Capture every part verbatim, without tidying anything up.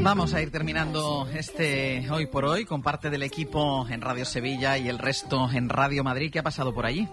Vamos a ir terminando este Hoy por Hoy con parte del equipo en Radio Sevilla y el resto en Radio Madrid. ¿Qué ha pasado por allí?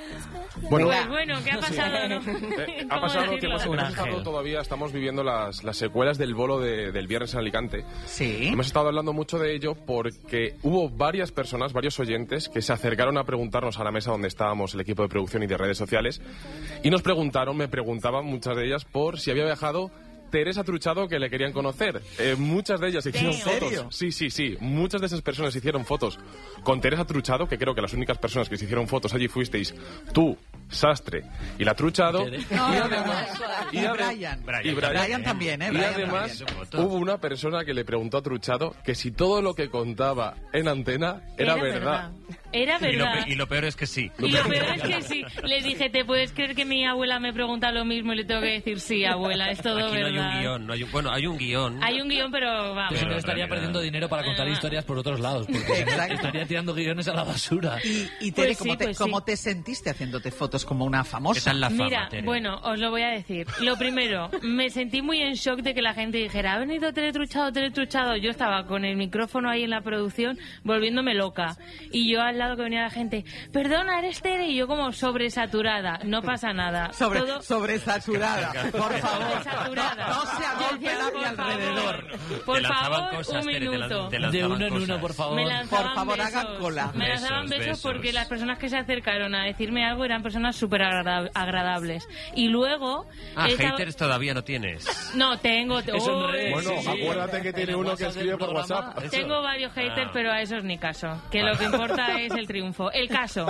Bueno, pues bueno, ¿qué ha pasado? Sí. Eh, ha pasado que hemos, hemos estado todavía, estamos viviendo las, las secuelas del bolo de, del viernes en Alicante. Sí. Hemos estado hablando mucho de ello porque hubo varias personas, varios oyentes, que se acercaron a preguntarnos a la mesa donde estábamos el equipo de producción y de redes sociales y nos preguntaron, me preguntaban muchas de ellas por si había viajado Teresa Truchado, que le querían conocer. Eh, muchas de ellas hicieron fotos. Sí, sí, sí. Muchas de esas personas hicieron fotos con Teresa Truchado, que creo que las únicas personas que se hicieron fotos allí fuisteis tú, Sastre y la Truchado. No, y no, además, y, y, Brian. y Brian. Brian también, ¿eh? Y Brian además también. hubo una persona que le preguntó a Truchado que si todo lo que contaba en antena era, Era verdad. verdad. Era Y lo, verdad. pe- y lo peor es que sí. Y lo peor es que sí. Le dije, ¿te puedes creer que mi abuela me pregunta lo mismo? Y le tengo que decir, sí, abuela, es todo Aquí no hay verdad. un guión. No hay un- bueno, hay un guión. Hay un guión, pero vamos. Pero Pero estaría en realidad- perdiendo dinero para contar historias por otros lados, porque Exacto. estaría tirando guiones a la basura. Y, y Tere, Pues sí, ¿cómo, te, pues sí. cómo te sentiste haciéndote fotos como una famosa? ¿Qué tal la fama, Mira, Tere? bueno, os lo voy a decir. Lo primero, me sentí muy en shock de que la gente dijera, ha venido Teletruchado, Teletruchado. Yo estaba con el micrófono ahí en la producción volviéndome loca. Y yo al lado que venía la gente, perdona, eres Tere, y yo como sobresaturada. No pasa nada. Sobre, Todo- sobresaturada, por favor. Sobresaturada. No, no se Yo agolpe decía, nadie por alrededor. favor, Por Te lanzaban favor, cosas, un Tere, te lan- minuto. te De lanzaban uno en uno, cosas. por favor. Me lanzaban Por favor, besos. hagan cola. Me lanzaban Besos, besos, besos. porque las personas que se acercaron a decirme algo eran personas súper agra- agradables. Y luego... Ah, esta- haters todavía no tienes. No, tengo... Es un Uy, rey. Bueno, Sí, sí. acuérdate que tiene En el uno que WhatsApp del escribe por programa, WhatsApp. eso. Tengo varios haters, Ah. pero a esos ni caso. Que lo que importa es el triunfo. El caso.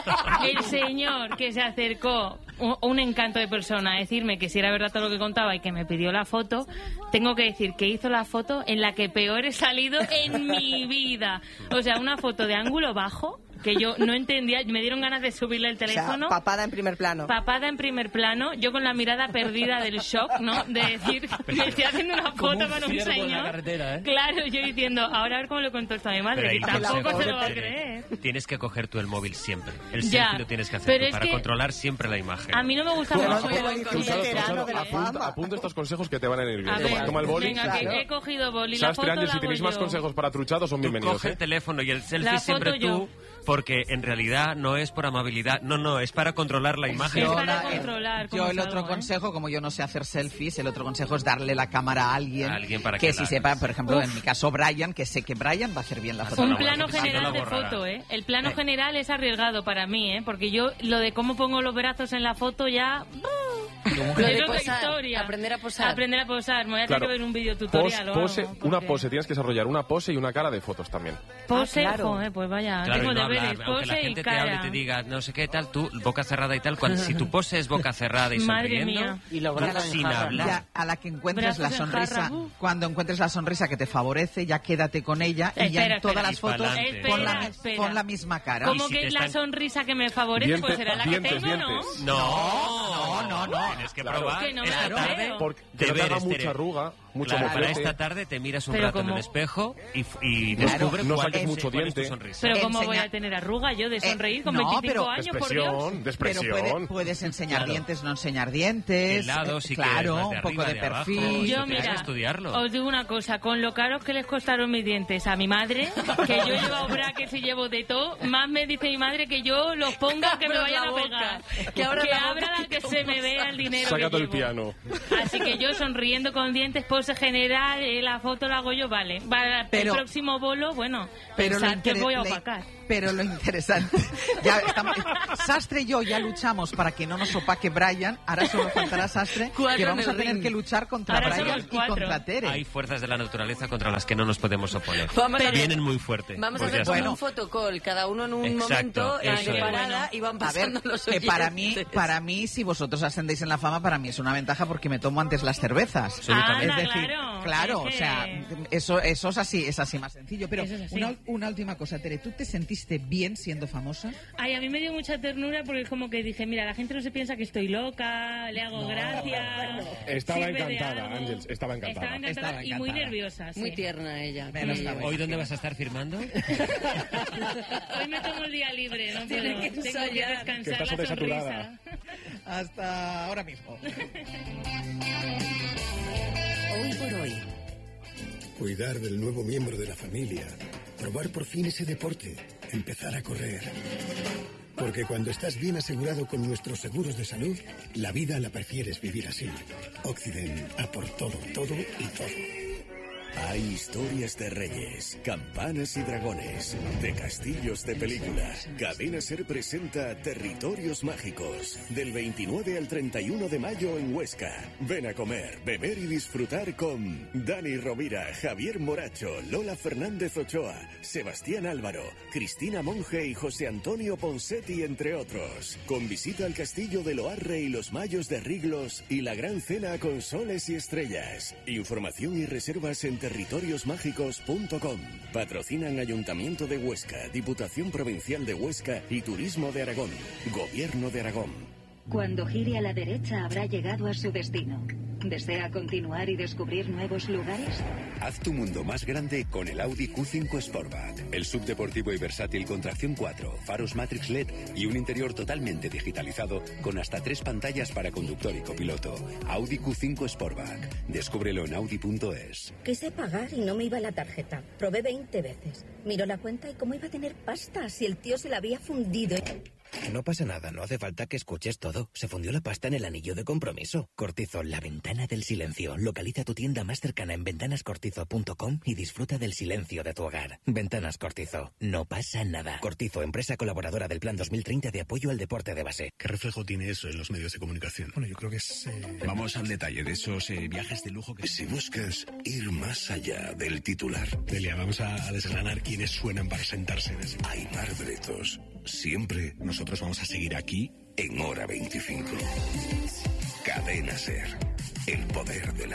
El señor que se acercó, un, un encanto de persona, a decirme que si era verdad todo lo que contaba y que me pidió la foto, tengo que decir que hizo la foto en la que peor he salido en mi vida. O sea, una foto de ángulo bajo que yo no entendía. Me dieron ganas de subirle el O sea, teléfono. papada en primer plano. Papada en primer plano, yo con la mirada perdida del shock, ¿no? De decir, me estoy haciendo una Como foto un con un ciervo en la señor. carretera, ¿eh? Claro, yo diciendo, ahora a ver cómo le cuento esto a mi madre, Pero ahí que te tampoco consejo, se lo va a Tere, creer. Tienes que coger tú el móvil siempre. El Ya, selfie lo tienes que hacer pero tú es para que controlar siempre la imagen. A mí no me gusta Pero mucho. no, pero el- el Truchado, veterano Truchado, de la apunta, fama. apunta estos consejos que te van a ir bien. A Toma, ver, toma el boli. venga, que Claro. he cogido boli. La Sastre, foto Ángel, la si hago tenéis más yo. consejos para Truchado, son Tú bienvenidos. coge ¿eh? el teléfono y el selfie La siempre foto yo. tú, porque en realidad no es por amabilidad, no, no, es para controlar la imagen. Es Yo, para la- controlar cómo yo el otro salgo, ¿eh? consejo, como yo no sé hacer selfies, el otro consejo es darle la cámara a alguien, A alguien para que que si la sepa, hagas. por ejemplo, Uf. en mi caso Brian, que sé que Brian va a hacer bien la foto. Un no, plano bueno, si no general la de borrará. foto, ¿eh? El plano Eh. general es arriesgado para mí, ¿eh? Porque yo lo de cómo pongo los brazos en la foto ya... Lo de Es otra posar, historia. aprender a posar. Aprender a posar. Me voy a tener Claro. que ver un video Pos- tutorial o pose, algo, una porque- pose, tienes que desarrollar una pose y una cara de fotos también. Pose, Ah, claro. joder, pues vaya, Claro, tengo y no deberes, hablar, aunque la pose y gente te cara. hable y te diga no sé qué tal, tú boca cerrada y tal, cuando, si tu pose es boca cerrada y Madre sonriendo, mía. Y los tú brazos en sin jarra. hablar. Ya, a la que encuentres la Brazos en sonrisa, jarra, uh. cuando encuentres la sonrisa que te favorece, ya quédate con ella y ya Espera, en todas espera. las fotos Pa'lante. pon la, Espera, espera. pon la misma cara. Como Y si que te es la están- sonrisa que me favorece, pues Dientes, será la dientes, que tengo, ¿no? dientes. No, no, no. Tienes que Claro. probar Que no me esta lo tarde. creo. Porque que no te haga deberes, mucha Tere. arruga, mucho Claro, para moflete. esta tarde te miras un Pero rato en como- el espejo y, y Claro, descubre no cuál saques es- mucho cuál es tu diente. sonrisa. Pero ¿cómo voy Enseña- a tener arruga yo de sonreír con no, veinticinco pero- años, por Dios? Expresión, de Pero expresión. puede- puedes enseñar Claro. dientes, no enseñar dientes. De lado, eh, sí que claro, más de un poco arriba, de, de abajo. perfil. Eso Yo, tienes mira, que estudiarlo. os digo una cosa, con lo caros que les costaron mis dientes a mi madre, que yo he llevado brackets y llevo de todo, más me dice mi madre que yo los ponga que me abras vayan la a boca, pegar. que abras la boca, abra que que se me vea el dinero Saca que todo el llevo. piano. Así que yo sonriendo con dientes, pose general, eh, la foto la hago yo, vale. Para Pero- el próximo bolo, bueno, Pero lo, pensad que intere- voy a le- opacar. pero lo interesante, ya estamos, Sastre y yo ya luchamos para que no nos opaque Brian, ahora solo faltará Sastre, Cuatro que vamos en a el tener ring. que luchar contra Ahora Brian somos y cuatro. contra Tere. Hay fuerzas de la naturaleza contra las que no nos podemos oponer. Vamos a- Vienen muy fuerte. Vamos a Pues ya hacer como está. Bueno. un fotocall, cada uno en un Exacto, momento, en eso es. separada, y van A ver, pasando los que para mí, oyentes. para mí, si vosotros ascendéis en la fama, para mí es una ventaja porque me tomo antes las cervezas. Absolutamente. Es Anda, decir, claro, claro, es o sea, que- eso, eso es así, es así más sencillo. Pero Eso es así. una, una última cosa, Tere, ¿tú te sentiste bien siendo famosa? Ay, a mí me dio mucha ternura porque es como que dije, mira, la gente no se piensa que estoy loca, le hago gracia. Estaba sirve de encantada, algo. Ángels, estaba encantada. Estaba encantada Estaba y muy encantada. nerviosa. Sí. Muy tierna ella. Me lo Sí. estaba- ¿Hoy dónde vas a estar firmando? Hoy me tomo el día libre, no Tiene puedo. que Tengo que ensayar. descansar Que está la sobresaturada. sonrisa. Hasta ahora mismo. Hoy por hoy. cuidar del nuevo miembro de la familia, probar por fin ese deporte, empezar a correr. Porque cuando estás bien asegurado con nuestros seguros de salud, la vida la prefieres vivir así. Occident, a por todo, todo y todo. Hay historias de reyes, campanas y dragones, de castillos de película. Cadena Ser presenta Territorios Mágicos, del veintinueve al treinta y uno de mayo en Huesca. Ven a comer, beber y disfrutar con Dani Rovira, Javier Moracho, Lola Fernández Ochoa, Sebastián Álvaro, Cristina Monge y José Antonio Ponsetti, entre otros. Con visita al castillo de Loarre y los Mayos de Riglos y la gran cena con soles y estrellas. Información y reservas en territorios mágicos punto com. Patrocinan Ayuntamiento de Huesca, Diputación Provincial de Huesca y Turismo de Aragón. Gobierno de Aragón. Cuando gire a la derecha habrá llegado a su destino. ¿Desea continuar y descubrir nuevos lugares? Haz tu mundo más grande con el Audi Q cinco Sportback. El subdeportivo y versátil con tracción cuatro, faros Matrix L E D y un interior totalmente digitalizado con hasta tres pantallas para conductor y copiloto. Audi Q cinco Sportback. Descúbrelo en audi punto es. Quise pagar y no me iba la tarjeta. Probé veinte veces. Miró la cuenta y cómo iba a tener pasta si el tío se la había fundido. No pasa nada, no hace falta que escuches todo. Se fundió la pasta en el anillo de compromiso. Cortizo, la ventana del silencio. Localiza tu tienda más cercana en ventanas cortizo punto com y disfruta del silencio de tu hogar. Ventanas Cortizo, no pasa nada. Cortizo, empresa colaboradora del Plan dos mil treinta de apoyo al deporte de base. ¿Qué reflejo tiene eso en los medios de comunicación? Bueno, yo creo que es... Eh... Vamos al detalle de esos eh, viajes de lujo que... Si buscas ir más allá del titular... Delia, vamos a, a desgranar quiénes suenan para sentarse en ese... Aymar Bretos, siempre... Nosotros vamos a seguir aquí en Hora veinticinco. Cadena Ser, el poder de la